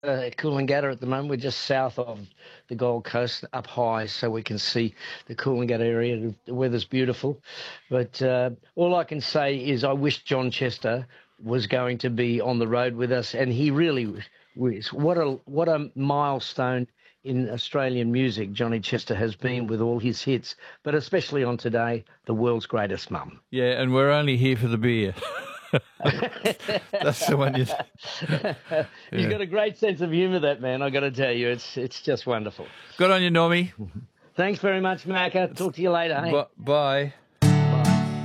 Coolangatta at the moment. We're just south of the Gold Coast, up high, so we can see the Coolangatta area. The weather's beautiful, but all I can say is I wish John Chester was going to be on the road with us, and he really was. What a milestone in Australian music Johnny Chester has been with all his hits, but especially on today, the world's greatest mum. Yeah, and we're only here for the beer. That's the one you. He's got a great sense of humour, that man. I got to tell you, it's just wonderful. Good on you, Normie. Thanks very much, Macca. Talk to you later. Hey? Bye.